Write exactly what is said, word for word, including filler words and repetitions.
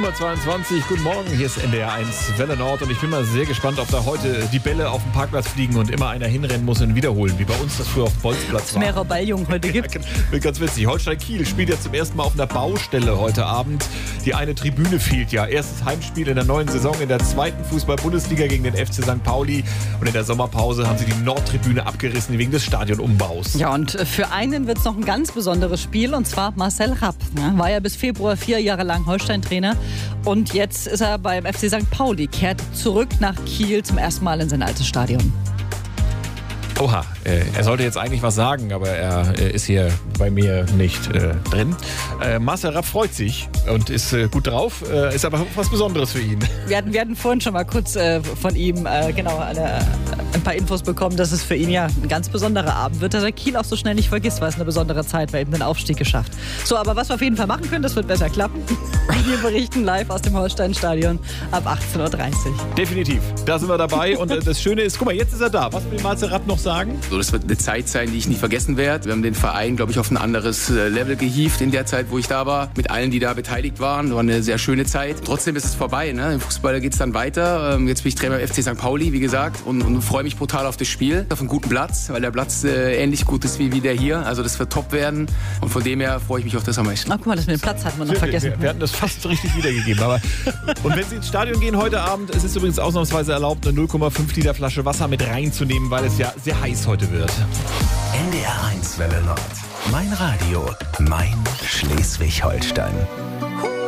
Uhr zweiundzwanzig. Guten Morgen, hier ist N D R eins Welle Nord und ich bin mal sehr gespannt, ob da heute die Bälle auf dem Parkplatz fliegen und immer einer hinrennen muss und wiederholen, wie bei uns das früher auf dem Bolzplatz war. Mehrere Balljungen heute gibt. Ja, ganz witzig. Holstein Kiel spielt ja zum ersten Mal auf einer Baustelle heute Abend. Die eine Tribüne fehlt ja. Erstes Heimspiel in der neuen Saison in der zweiten Fußball-Bundesliga gegen den F C Sankt Pauli. Und in der Sommerpause haben sie die Nordtribüne abgerissen wegen des Stadionumbaus. Ja, und für einen wird es noch ein ganz besonderes Spiel, und zwar Marcel Rapp. War ja bis Februar vier Jahre lang Holstein-Trainer und jetzt ist er beim F C Sankt Pauli, kehrt zurück nach Kiel zum ersten Mal in sein altes Stadion. Oha, äh, er sollte jetzt eigentlich was sagen, aber er äh, ist hier bei mir nicht äh, drin. Äh, Marcel Rapp freut sich und ist äh, gut drauf, äh, ist aber was Besonderes für ihn. Wir hatten, wir hatten vorhin schon mal kurz äh, von ihm äh, genau eine, ein paar Infos bekommen, dass es für ihn ja ein ganz besonderer Abend wird, dass er Kiel auch so schnell nicht vergisst, weil es eine besondere Zeit war, eben den Aufstieg geschafft. So, aber was wir auf jeden Fall machen können, das wird besser klappen. Wir berichten live aus dem Holstein-Stadion ab achtzehn Uhr dreißig. Definitiv, da sind wir dabei und äh, das Schöne ist, guck mal, jetzt ist er da. Was will Marcel Rapp noch sagen? So, das wird eine Zeit sein, die ich nie vergessen werde. Wir haben den Verein, glaube ich, auf ein anderes Level gehievt in der Zeit, wo ich da war. Mit allen, die da beteiligt waren. War eine sehr schöne Zeit. Trotzdem ist es vorbei. Ne? Im Fußball geht es dann weiter. Jetzt bin ich Trainer beim F C Sankt Pauli, wie gesagt. Und, und freue mich brutal auf das Spiel. Auf einen guten Platz, weil der Platz äh, ähnlich gut ist wie, wie der hier. Also das wird top werden. Und von dem her freue ich mich auf das am meisten. Ach, guck mal, das mit dem Platz hatten wir noch vergessen. Wir, wir hatten das fast richtig wiedergegeben. Aber und wenn Sie ins Stadion gehen heute Abend, es ist übrigens ausnahmsweise erlaubt, eine null Komma fünf Liter Flasche Wasser mit reinzunehmen, weil es ja sehr heiß heute wird. N D R eins Welle Nord. Mein Radio, mein Schleswig-Holstein.